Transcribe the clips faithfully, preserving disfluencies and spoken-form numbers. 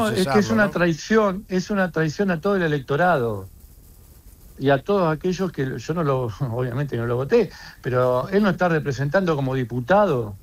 no, es que es una ¿no? traición, es una traición a todo el electorado y a todos aquellos que yo no lo, obviamente no lo voté, pero él no está representando como diputado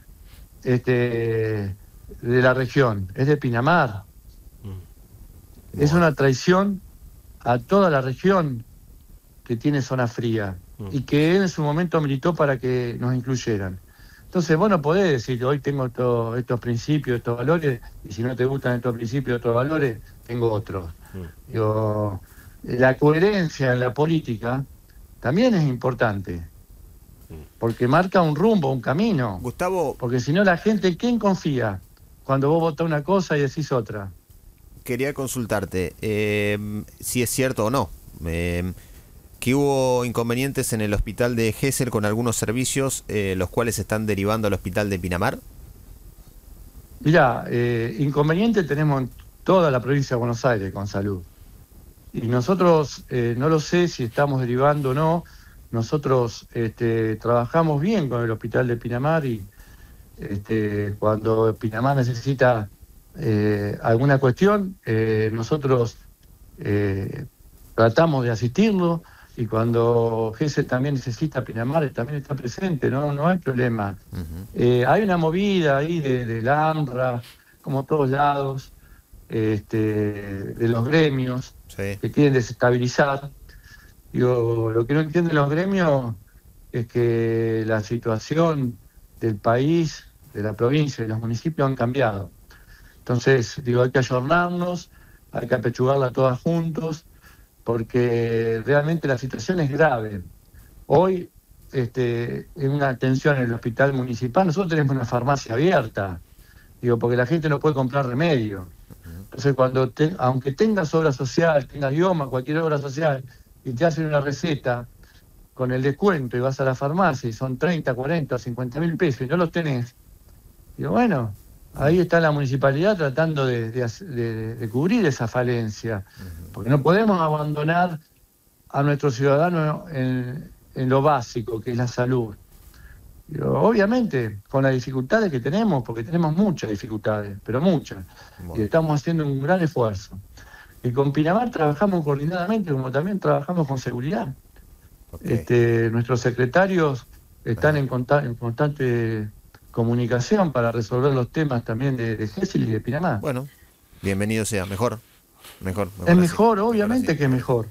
este, de la región, es de Pinamar. Mm. Es Bueno. una traición a toda la región que tiene zona fría Mm. y que él en su momento militó para que nos incluyeran. Entonces vos no podés decir, hoy tengo to, estos principios, estos valores, y si no te gustan estos principios, estos valores, tengo otros. Mm. Digo, la coherencia en la política también es importante, porque marca un rumbo, un camino. Gustavo, Porque si no la gente, ¿quién confía cuando vos votás una cosa y decís otra? quería consultarte eh, si es cierto o no. Eh, que hubo inconvenientes en el hospital de Gesell con algunos servicios, eh, los cuales se están derivando al hospital de Pinamar. Mirá, eh, inconveniente tenemos en toda la provincia de Buenos Aires con salud. Y nosotros, eh, no lo sé si estamos derivando o no, nosotros este, trabajamos bien con el hospital de Pinamar y este, cuando Pinamar necesita eh, alguna cuestión, eh, nosotros eh, tratamos de asistirlo. Y cuando Gesell también necesita, Pinamar también está presente, no, no hay problema. Uh-huh. Eh, hay una movida ahí de, de la AMRA, como todos lados, este, de los gremios, Sí. que quieren desestabilizar. Digo, lo que no entienden los gremios es que la situación del país, de la provincia y de los municipios han cambiado. Entonces, digo, hay que ayornarnos, hay que apechugarla todas juntos, porque realmente la situación es grave. Hoy, este, en una atención en el hospital municipal, nosotros tenemos una farmacia abierta, digo, porque la gente no puede comprar remedio. Entonces, cuando te, aunque tengas obra social, tengas idioma, cualquier obra social, y te hacen una receta con el descuento y vas a la farmacia y son treinta, cuarenta, cincuenta mil pesos y no los tenés, digo, bueno, ahí está la municipalidad tratando de, de, de, de cubrir esa falencia, porque no podemos abandonar a nuestros ciudadanos en, en lo básico, que es la salud. Pero obviamente, con las dificultades que tenemos, porque tenemos muchas dificultades, pero muchas, Bueno. y estamos haciendo un gran esfuerzo. Y con Pinamar trabajamos coordinadamente, como también trabajamos con seguridad. Okay. Este, nuestros secretarios están en, conta en constante comunicación para resolver los temas también de, de Gesell y de Pinamar. Bueno, bienvenido sea, mejor. Mejor, mejor es así, mejor, obviamente mejor que es mejor.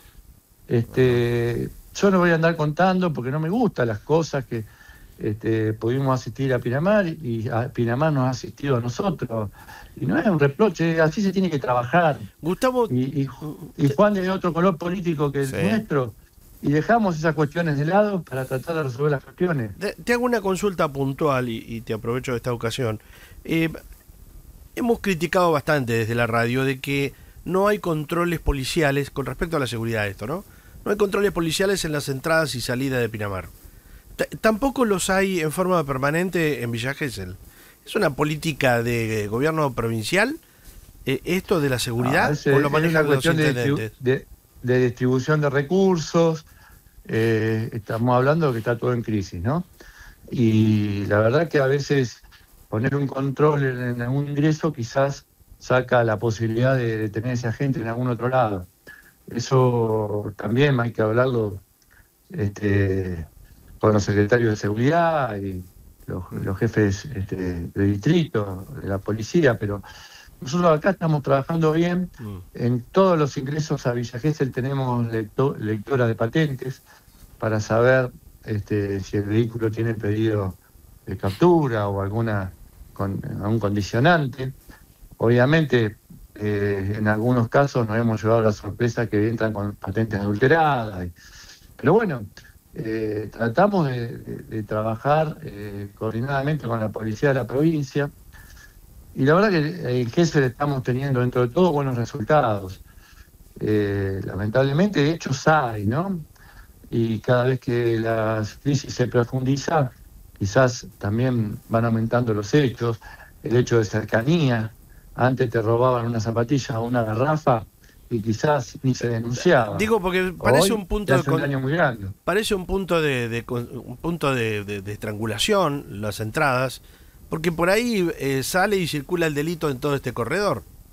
Este, yo no voy a andar contando porque no me gustan las cosas que este, pudimos asistir a Pinamar y a Pinamar nos ha asistido a nosotros. Y no es un reproche, así se tiene que trabajar. Gustavo, y, y, y Juan es de otro color político que el sí. nuestro, y dejamos esas cuestiones de lado para tratar de resolver las cuestiones. Te, te hago una consulta puntual y, y te aprovecho de esta ocasión. Eh, hemos criticado bastante desde la radio de que no hay controles policiales con respecto a la seguridad de esto, ¿no? No hay controles policiales en las entradas y salidas de Pinamar. T tampoco los hay en forma permanente en Villa Gesell. ¿Es una política de gobierno provincial eh, esto de la seguridad? Ah, ese, ¿O lo manejan es una cuestión los de, intendentes? de, de distribución de recursos. Eh, estamos hablando de que está todo en crisis, ¿no? Y la verdad que a veces poner un control en, en algún ingreso quizás saca la posibilidad de, de tener esa gente en algún otro lado. Eso también hay que hablarlo este, con los secretarios de seguridad y los, los jefes este, de distrito, de la policía, pero nosotros acá estamos trabajando bien. Mm. En todos los ingresos a Villa Gesell tenemos lector, lectora de patentes para saber este, si el vehículo tiene pedido de captura o alguna con, algún condicionante. Obviamente, eh, en algunos casos nos hemos llevado la sorpresa que entran con patentes adulteradas. Y, pero bueno, eh, tratamos de, de, de trabajar eh, coordinadamente con la policía de la provincia. Y la verdad que en Gesell estamos teniendo dentro de todo buenos resultados. Eh, lamentablemente hechos hay, ¿no? Y cada vez que la crisis se profundiza, quizás también van aumentando los hechos, el hecho de cercanía. Antes te robaban una zapatilla o una garrafa y quizás ni se denunciaba. Digo porque parece Hoy un punto hace de un daño muy grande. Parece un punto de, de un punto de, de, de estrangulación las entradas, porque por ahí eh, sale y circula el delito en todo este corredor.